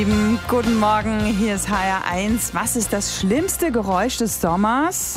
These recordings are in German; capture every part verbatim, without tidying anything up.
Guten Morgen, hier ist H R eins. Was ist das schlimmste Geräusch des Sommers?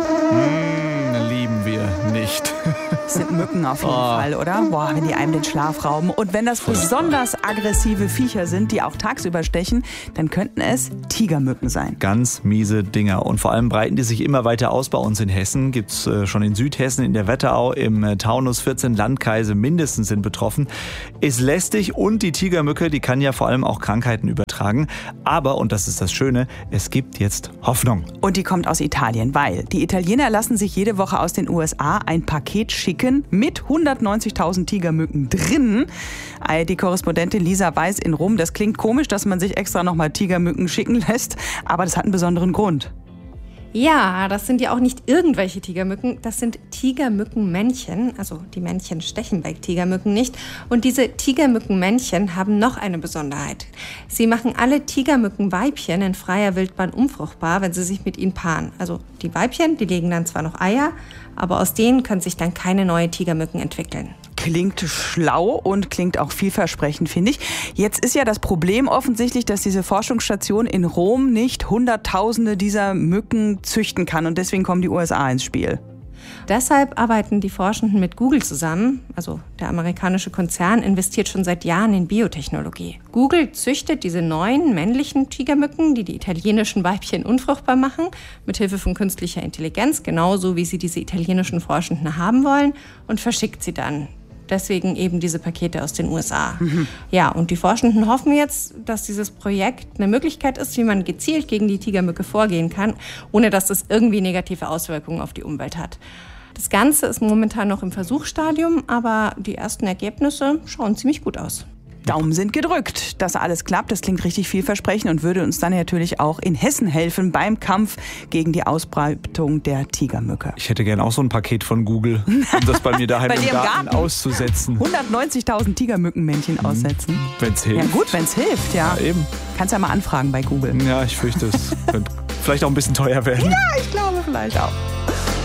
Hm, lieben wir nicht. Das sind Mücken auf jeden oh. Fall, oder? Boah, wenn die einem den Schlaf rauben. Und wenn das besonders aggressive Viecher sind, die auch tagsüber stechen, dann könnten es Tigermücken sein. Ganz miese Dinger. Und vor allem breiten die sich immer weiter aus. Bei uns in Hessen gibt es äh, schon in Südhessen, in der Wetterau, im äh, Taunus vierzehn Landkreise mindestens sind betroffen. Ist lästig und die Tigermücke, die kann ja vor allem auch Krankheiten übertragen. Aber, und das ist das Schöne, es gibt jetzt Hoffnung. Und die kommt aus Italien, weil die Italiener lassen sich jede Woche aus den U S A ein Paket schicken mit hundertneunzigtausend Tigermücken drin. Die Korrespondentin Lisa Weiß in Rom, das klingt komisch, dass man sich extra nochmal Tigermücken schicken lässt, aber das hat einen besonderen Grund. Ja, das sind ja auch nicht irgendwelche Tigermücken, das sind Tigermückenmännchen, also die Männchen stechen bei Tigermücken nicht. Und diese Tigermückenmännchen haben noch eine Besonderheit. Sie machen alle Tigermückenweibchen in freier Wildbahn unfruchtbar, wenn sie sich mit ihnen paaren. Also die Weibchen, die legen dann zwar noch Eier, aber aus denen können sich dann keine neuen Tigermücken entwickeln. Klingt schlau und klingt auch vielversprechend, finde ich. Jetzt ist ja das Problem offensichtlich, dass diese Forschungsstation in Rom nicht Hunderttausende dieser Mücken züchten kann und deswegen kommen die U S A ins Spiel. Deshalb arbeiten die Forschenden mit Google zusammen. Also der amerikanische Konzern investiert schon seit Jahren in Biotechnologie. Google züchtet diese neuen männlichen Tigermücken, die die italienischen Weibchen unfruchtbar machen, mithilfe von künstlicher Intelligenz, genauso wie sie diese italienischen Forschenden haben wollen, und verschickt sie dann. Deswegen eben diese Pakete aus den U S A. Mhm. Ja, und die Forschenden hoffen jetzt, dass dieses Projekt eine Möglichkeit ist, wie man gezielt gegen die Tigermücke vorgehen kann, ohne dass das irgendwie negative Auswirkungen auf die Umwelt hat. Das Ganze ist momentan noch im Versuchsstadium, aber die ersten Ergebnisse schauen ziemlich gut aus. Daumen sind gedrückt, dass alles klappt. Das klingt richtig vielversprechend und würde uns dann natürlich auch in Hessen helfen beim Kampf gegen die Ausbreitung der Tigermücke. Ich hätte gerne auch so ein Paket von Google, um das bei mir daheim bei im dir im Garten, Garten auszusetzen. hundertneunzigtausend Tigermückenmännchen mhm. aussetzen. Wenn's hilft. Ja gut, wenn's hilft, ja. ja eben. Kannst ja mal anfragen bei Google. Ja, ich fürchte, es könnte vielleicht auch ein bisschen teuer werden. Ja, ich glaube vielleicht auch.